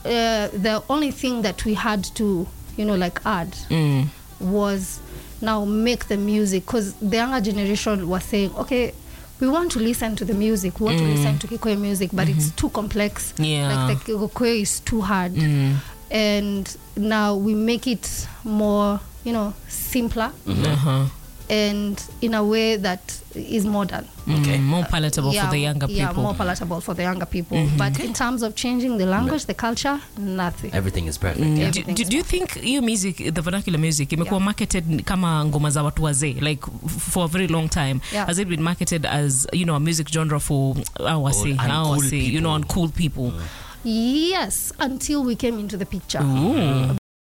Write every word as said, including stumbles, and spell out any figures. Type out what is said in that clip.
uh, the only thing that we had to, you know, like add Mm. was now make the music, because the younger generation was saying, okay, we want to listen to the music, we want Mm. to listen to Kikuyu music, but Mm-hmm. it's too complex. Yeah. Like the Kikuyu is too hard. Mm. And now we make it more, you know, simpler Uh-huh. and in a way that is modern. Okay. Mm, more palatable yeah, for the younger yeah, people. more palatable for the younger people. Mm-hmm. But in terms of changing the language, the culture, nothing. Everything is perfect. Mm. Yeah. Do, do, do you think your music, the vernacular music, imekuwa Yeah. marketed kama ngoma za watu wazee, like f- for a very long time? Yeah. Has it been marketed as, you know, a music genre for our say, Old, our uncool say, you know, people. uncool people? Yes, until we came into the picture. Ooh.